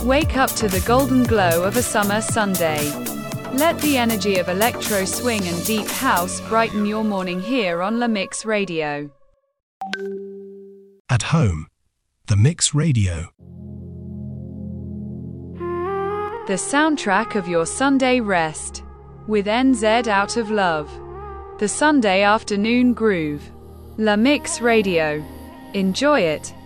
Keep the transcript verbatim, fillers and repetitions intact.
Wake up to the golden glow of a summer Sunday. Let the energy of electro swing and deep house brighten your morning here on La Mix Radio. At home, The Mix Radio. The soundtrack of your Sunday rest. With N Z Out of Love. The Sunday afternoon groove. La Mix Radio. Enjoy it.